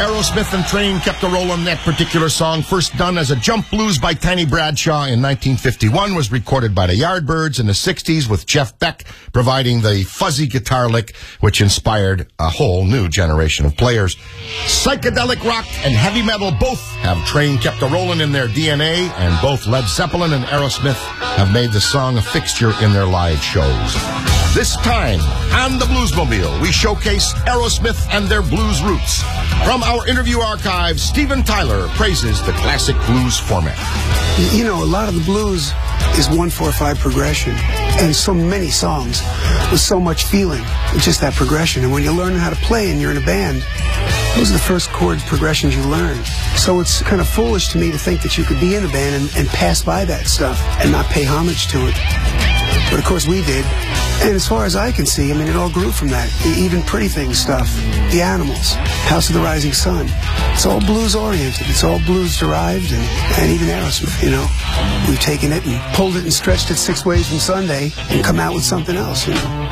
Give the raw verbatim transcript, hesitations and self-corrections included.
Aerosmith and Train kept a rollin'. That particular song, first done as a jump blues by Tiny Bradshaw in nineteen fifty-one, was recorded by the Yardbirds in the sixties, with Jeff Beck providing the fuzzy guitar lick, which inspired a whole new generation of players. Psychedelic rock and heavy metal both have Train kept a rollin' in their D N A, and both Led Zeppelin and Aerosmith have made the song a fixture in their live shows. This time, on the Bluesmobile, we showcase Aerosmith and their blues roots. From our interview archive, Steven Tyler praises the classic blues format. You know, a lot of the blues is one four five progression, and so many songs with so much feeling. It's just that progression, and when you learn how to play and you're in a band, those are the first chord progressions you learn. So it's kind of foolish to me to think that you could be in a band and, and pass by that stuff and not pay homage to it. But of course we did. And as far as I can see, I mean, it all grew from that. Even Pretty Things stuff, The Animals, House of the Rising Sun. It's all blues-oriented. It's all blues-derived, and, and even Aerosmith, you know. We've taken it and pulled it and stretched it six ways from Sunday and come out with something else, you know.